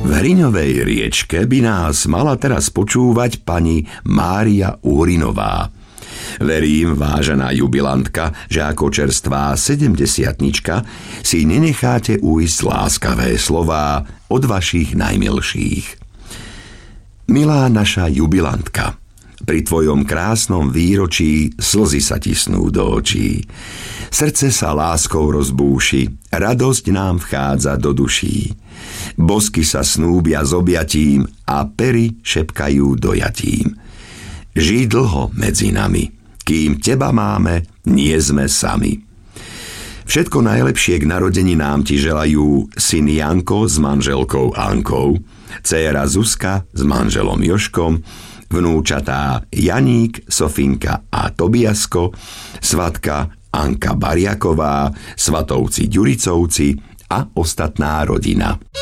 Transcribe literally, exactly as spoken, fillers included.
V Hriňovej riečke by nás mala teraz počúvať pani Mária Úrinová. Verím, vážená jubilantka, že ako čerstvá sedemdesiatnička si nenecháte ujsť láskavé slová od vašich najmilších. Milá naša jubilantka, pri tvojom krásnom výročí slzy sa tisnú do očí. Srdce sa láskou rozbúši, radosť nám vchádza do duší. Bosky sa snúbia s objatím a pery šepkajú dojatím. Žij dlho medzi nami, kým teba máme, nie sme sami. Všetko najlepšie k narodeninám ti želajú syn Janko s manželkou Ankou, dcéra Zuzka s manželom Jožkom, vnúčatá Janík, Sofinka a Tobiasko, svatka Anka Bariaková, svatovci Ďuricovci a ostatná rodina.